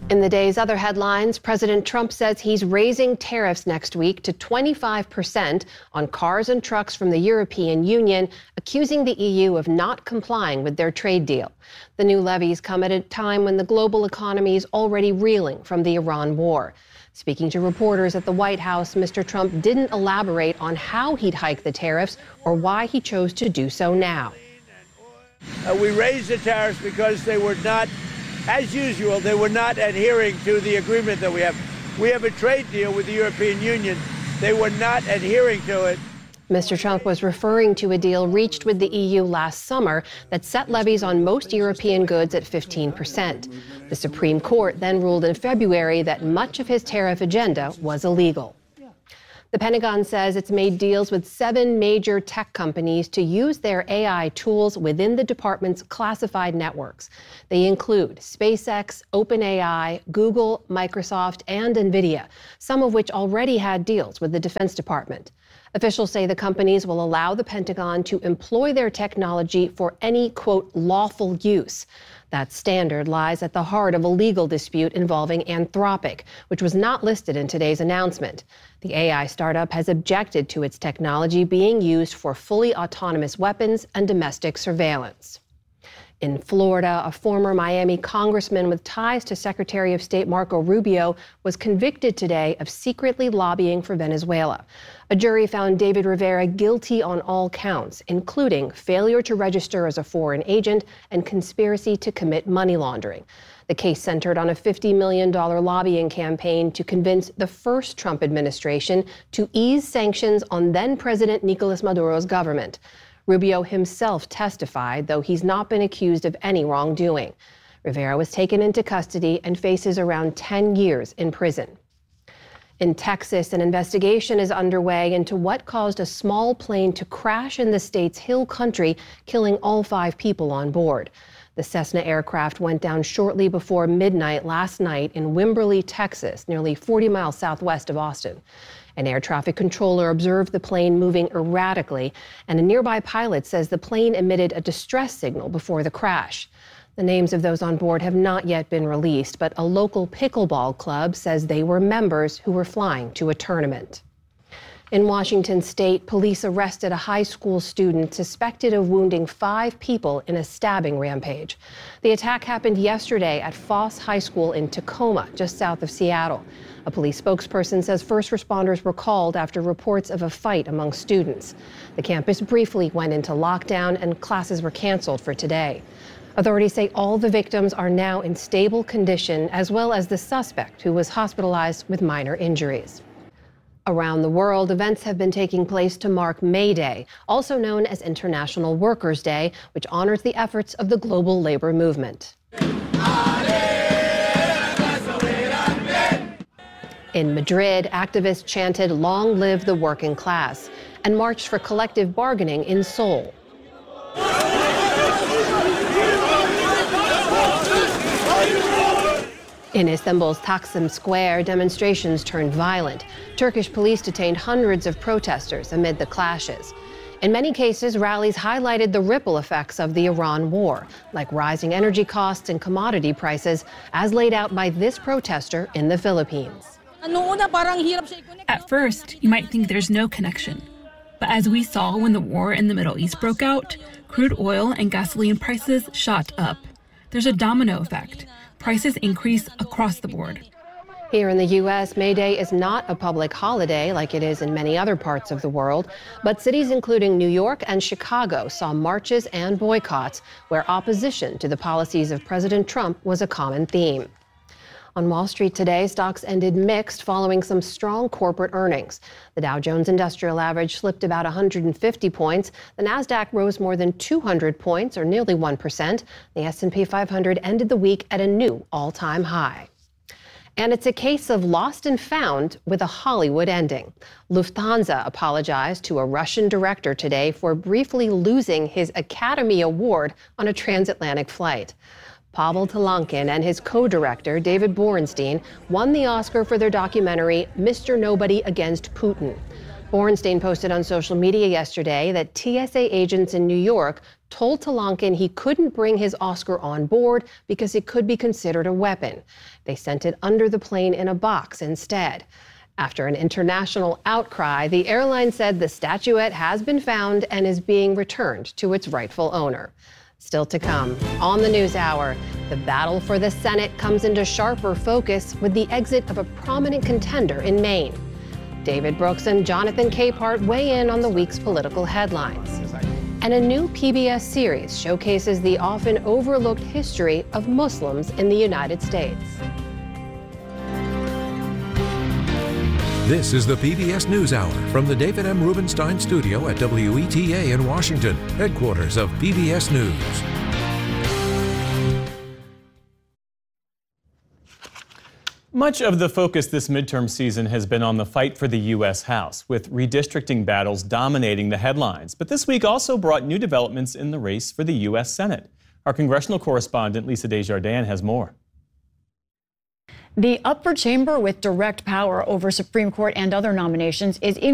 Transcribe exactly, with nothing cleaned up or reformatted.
In the day's other headlines, President Trump says he's raising tariffs next week to twenty-five percent on cars and trucks from the European Union, accusing the E U of not complying with their trade deal. The new levies come at a time when the global economy is already reeling from the Iran war. Speaking to reporters at the White House, Mister Trump didn't elaborate on how he'd hike the tariffs or why he chose to do so now. Uh, we raised the tariffs because they were not, as usual, they were not adhering to the agreement that we have. We have a trade deal with the European Union. They were not adhering to it. Mister Trump was referring to a deal reached with the E U last summer that set levies on most European goods at fifteen percent. The Supreme Court then ruled in February that much of his tariff agenda was illegal. The Pentagon says it's made deals with seven major tech companies to use their A I tools within the department's classified networks. They include SpaceX, OpenAI, Google, Microsoft, and NVIDIA, some of which already had deals with the Defense Department. Officials say the companies will allow the Pentagon to employ their technology for any, quote, lawful use. That standard lies at the heart of a legal dispute involving Anthropic, which was not listed in today's announcement. The A I startup has objected to its technology being used for fully autonomous weapons and domestic surveillance. In Florida, a former Miami congressman with ties to Secretary of State Marco Rubio was convicted today of secretly lobbying for Venezuela. A jury found David Rivera guilty on all counts, including failure to register as a foreign agent and conspiracy to commit money laundering. The case centered on a fifty million dollars lobbying campaign to convince the first Trump administration to ease sanctions on then-President Nicolas Maduro's government. Rubio himself testified, though he's not been accused of any wrongdoing. Rivera was taken into custody and faces around ten years in prison. In Texas, an investigation is underway into what caused a small plane to crash in the state's hill country, killing all five people on board. The Cessna aircraft went down shortly before midnight last night in Wimberley, Texas, nearly forty miles southwest of Austin. An air traffic controller observed the plane moving erratically, and a nearby pilot says the plane emitted a distress signal before the crash. The names of those on board have not yet been released, but a local pickleball club says they were members who were flying to a tournament. In Washington state, police arrested a high school student suspected of wounding five people in a stabbing rampage. The attack happened yesterday at Foss High School in Tacoma, just south of Seattle. A police spokesperson says first responders were called after reports of a fight among students. The campus briefly went into lockdown and classes were canceled for today. Authorities say all the victims are now in stable condition, as well as the suspect, who was hospitalized with minor injuries. Around the world, events have been taking place to mark May Day, also known as International Workers' Day, which honors the efforts of the global labor movement. In Madrid, activists chanted "Long live the working class" and marched for collective bargaining in Seoul. In Istanbul's Taksim Square, demonstrations turned violent. Turkish police detained hundreds of protesters amid the clashes. In many cases, rallies highlighted the ripple effects of the Iran war, like rising energy costs and commodity prices, as laid out by this protester in the Philippines. At first, you might think there's no connection. But as we saw when the war in the Middle East broke out, crude oil and gasoline prices shot up. There's a domino effect. Prices increase across the board. Here in the U S, May Day is not a public holiday like it is in many other parts of the world, but cities including New York and Chicago saw marches and boycotts where opposition to the policies of President Trump was a common theme. On Wall Street today, stocks ended mixed following some strong corporate earnings. The Dow Jones Industrial Average slipped about one hundred fifty points. The Nasdaq rose more than two hundred points, or nearly one percent. The S and P five hundred ended the week at a new all-time high. And it's a case of lost and found with a Hollywood ending. Lufthansa apologized to a Russian director today for briefly losing his Academy Award on a transatlantic flight. Pavel Telankin and his co-director, David Borenstein, won the Oscar for their documentary, Mister Nobody Against Putin. Bornstein posted on social media yesterday that T S A agents in New York told Tolankin he couldn't bring his Oscar on board because it could be considered a weapon. They sent it under the plane in a box instead. After an international outcry, the airline said the statuette has been found and is being returned to its rightful owner. Still to come, on the News Hour, the battle for the Senate comes into sharper focus with the exit of a prominent contender in Maine. David Brooks and Jonathan Capehart weigh in on the week's political headlines. And a new P B S series showcases the often overlooked history of Muslims in the United States. This is the P B S NewsHour from the David M. Rubenstein studio at W E T A in Washington, headquarters of P B S News. Much of the focus this midterm season has been on the fight for the U S House, with redistricting battles dominating the headlines. But this week also brought new developments in the race for the U S Senate. Our congressional correspondent Lisa Desjardins has more. The upper chamber with direct power over Supreme Court and other nominations is in